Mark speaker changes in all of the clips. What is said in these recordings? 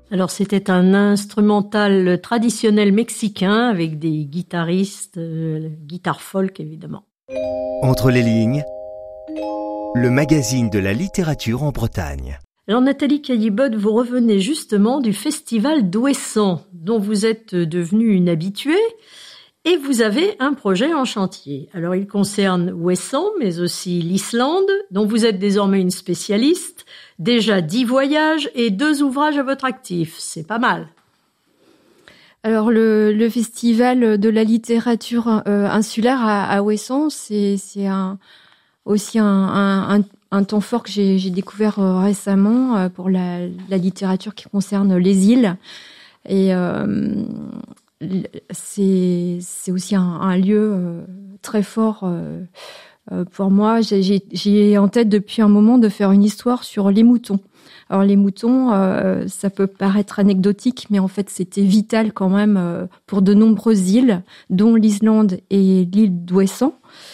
Speaker 1: Alors c'était un instrumental traditionnel mexicain avec des guitaristes, guitare folk évidemment.
Speaker 2: Entre les lignes, le magazine de la littérature en Bretagne.
Speaker 1: Alors Nathalie Caillebotte, vous revenez justement du festival d'Ouessant, dont vous êtes devenue une habituée, et vous avez un projet en chantier. Alors il concerne Ouessant, mais aussi l'Islande, dont vous êtes désormais une spécialiste, déjà 10 voyages et 2 ouvrages à votre actif, c'est pas mal.
Speaker 3: Alors le festival de la littérature insulaire à Ouessant, c'est aussi un temps fort que j'ai découvert récemment pour la littérature qui concerne les îles. Et c'est aussi un lieu très fort pour moi. J'ai en tête depuis un moment de faire une histoire sur les moutons. Alors les moutons, ça peut paraître anecdotique, mais en fait c'était vital quand même pour de nombreuses îles, dont l'Islande et l'île d'Ouessant.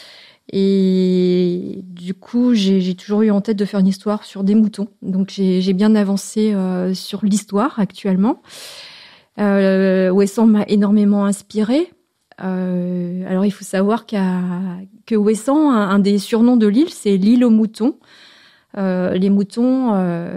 Speaker 3: Et du coup, j'ai toujours eu en tête de faire une histoire sur des moutons. Donc j'ai bien avancé sur l'histoire actuellement. Ouessant m'a énormément inspirée. Alors il faut savoir que Ouessant, un des surnoms de l'île, c'est l'île aux moutons. Les moutons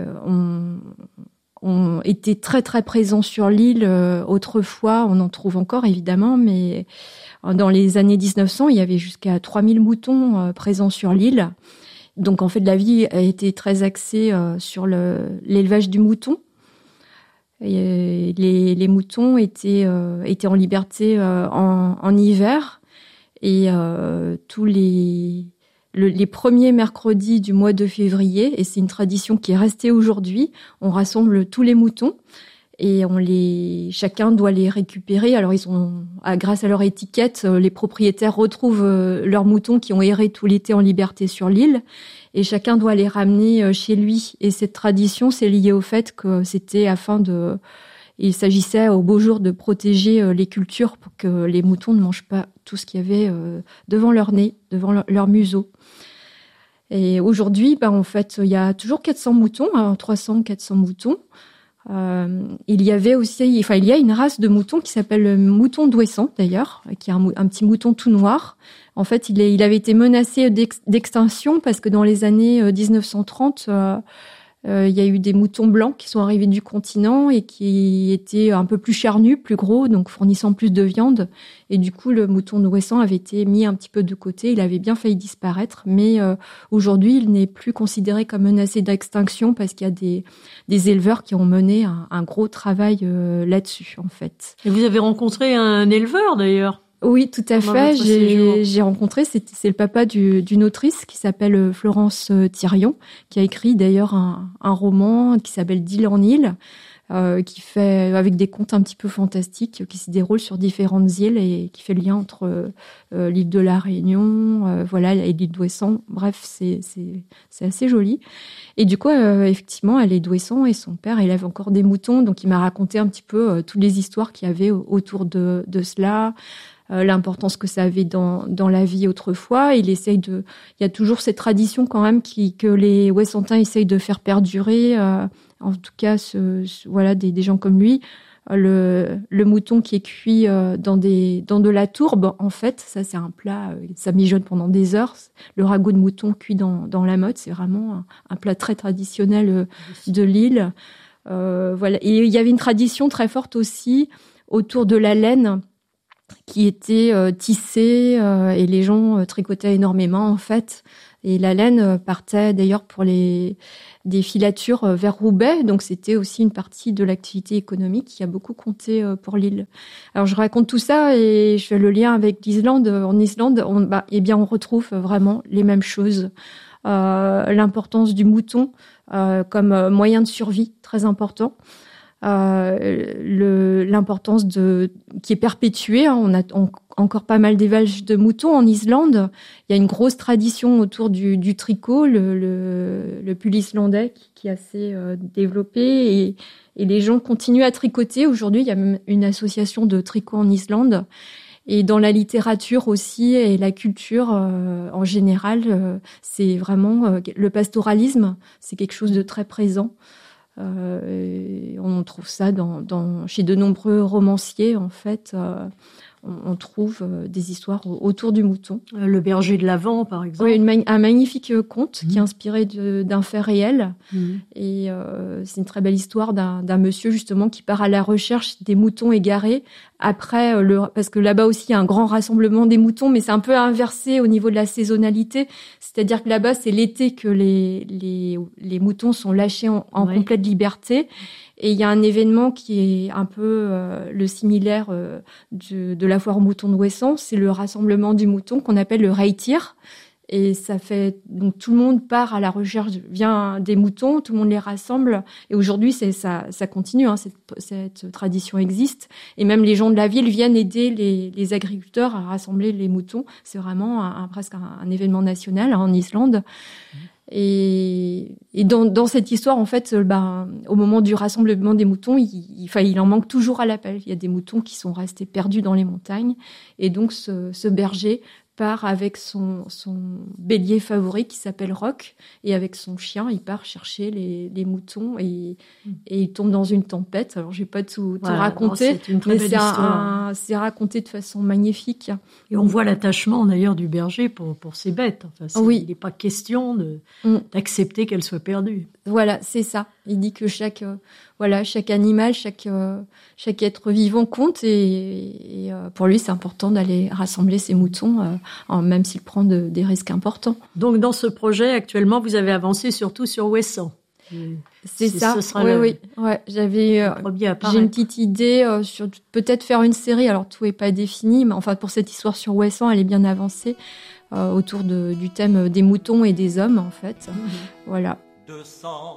Speaker 3: ont été très très présents sur l'île autrefois. On en trouve encore évidemment, mais dans les années 1900, il y avait jusqu'à 3000 moutons présents sur l'île. Donc en fait, la vie a été très axée sur l'élevage du mouton. Et les moutons étaient en liberté en hiver, et tous les premiers mercredis du mois de février, et c'est une tradition qui est restée aujourd'hui, on rassemble tous les moutons et chacun doit les récupérer. Alors grâce à leur étiquette, les propriétaires retrouvent leurs moutons qui ont erré tout l'été en liberté sur l'île, et chacun doit les ramener chez lui. Et cette tradition, c'est lié au fait que c'était il s'agissait au beau jour de protéger les cultures pour que les moutons ne mangent pas tout ce qu'il y avait devant leur nez, devant leur museau. Et aujourd'hui, en fait, il y a toujours 400 moutons, 300-400 moutons. Il y a une race de moutons qui s'appelle le mouton d'Ouessant, d'ailleurs, qui est un petit mouton tout noir. En fait, il avait été menacé d'extinction parce que dans les années 1930, il y a eu des moutons blancs qui sont arrivés du continent et qui étaient un peu plus charnus, plus gros, donc fournissant plus de viande. Et du coup, le mouton d'Ouessant avait été mis un petit peu de côté. Il avait bien failli disparaître, mais aujourd'hui, il n'est plus considéré comme menacé d'extinction parce qu'il y a des éleveurs qui ont mené un gros travail là-dessus, en fait.
Speaker 1: Et vous avez rencontré un éleveur, d'ailleurs?
Speaker 3: Oui, tout à fait. J'ai rencontré, c'est le papa d'une autrice qui s'appelle Florence Thirion, qui a écrit d'ailleurs un roman qui s'appelle d'île en île, qui fait avec des contes un petit peu fantastiques, qui se déroulent sur différentes îles et qui fait le lien entre l'île de la Réunion, et l'île d'Ouessant. Bref, c'est assez joli. Et du coup, effectivement, elle est d'Ouessant et son père élève encore des moutons, donc il m'a raconté un petit peu toutes les histoires qu'il y avait autour de cela. L'importance que ça avait dans la vie autrefois. Il y a toujours cette tradition quand même que les Ouessantins essayent de faire perdurer. En tout cas, des gens comme lui. Le mouton qui est cuit dans de la tourbe, en fait, ça c'est un plat, ça mijote pendant des heures. Le ragoût de mouton cuit dans la motte, c'est vraiment un plat très traditionnel de l'île. Et il y avait une tradition très forte aussi autour de la laine, qui était tissée, et les gens tricotaient énormément en fait. Et la laine partait d'ailleurs pour des filatures vers Roubaix, donc c'était aussi une partie de l'activité économique qui a beaucoup compté pour l'île. Alors je raconte tout ça et je fais le lien avec l'Islande. En Islande, on retrouve vraiment les mêmes choses. L'importance du mouton comme moyen de survie très important. L'importance qui est perpétuée. On a encore pas mal d'élevages de moutons en Islande. Il y a une grosse tradition autour du tricot, le pull islandais qui est assez développé, et les gens continuent à tricoter. Aujourd'hui, il y a même une association de tricot en Islande. Et dans la littérature aussi et la culture en général, c'est vraiment le pastoralisme, c'est quelque chose de très présent. On trouve ça chez de nombreux romanciers, en fait. On trouve des histoires autour du mouton.
Speaker 1: Le berger de l'Avent, par exemple.
Speaker 3: Oui, un magnifique conte qui est inspiré d'un fait réel. Et c'est une très belle histoire d'un monsieur, justement, qui part à la recherche des moutons égarés. Après, parce que là-bas aussi, il y a un grand rassemblement des moutons, mais c'est un peu inversé au niveau de la saisonnalité. C'est-à-dire que là-bas, c'est l'été que les moutons sont lâchés en complète liberté. Et il y a un événement qui est un peu le similaire de la foire aux moutons de Ouessant, c'est le rassemblement du mouton qu'on appelle le reitir. Et ça fait donc tout le monde part à la recherche des moutons, tout le monde les rassemble. Et aujourd'hui, ça continue, hein, cette tradition existe. Et même les gens de la ville viennent aider les agriculteurs à rassembler les moutons. C'est vraiment presque un événement national, hein, en Islande. Et dans cette histoire, en fait, au moment du rassemblement des moutons, il en manque toujours à l'appel. Il y a des moutons qui sont restés perdus dans les montagnes. Et donc, ce berger part avec son bélier favori qui s'appelle Rock, et avec son chien, il part chercher les moutons et il tombe dans une tempête. Alors, je vais pas tout raconter, mais c'est raconté de façon magnifique.
Speaker 1: Et on voit l'attachement d'ailleurs du berger pour ses bêtes. Enfin, il n'est pas question d'accepter qu'elles soient perdues.
Speaker 3: Voilà, c'est ça. Il dit que chaque animal, chaque être vivant compte, et pour lui, c'est important d'aller rassembler ses moutons, même s'il prend des risques importants.
Speaker 1: Donc, dans ce projet, actuellement, vous avez avancé surtout sur Ouessant.
Speaker 3: C'est ça. Oui. Ouais, j'ai une petite idée sur peut-être faire une série. Alors, tout est pas défini, mais enfin, pour cette histoire sur Ouessant, elle est bien avancée autour du thème des moutons et des hommes, en fait. Voilà.
Speaker 4: 200